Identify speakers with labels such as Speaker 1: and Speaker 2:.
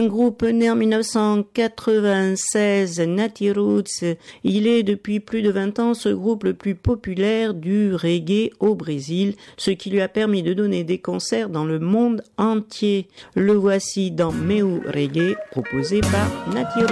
Speaker 1: un groupe né en 1996, Natty Roots. Il est depuis plus de 20 ans ce groupe le plus populaire du reggae au Brésil, ce qui lui a permis de donner des concerts dans le monde entier. Le voici dans Meu Reggae, proposé par Natty Roots.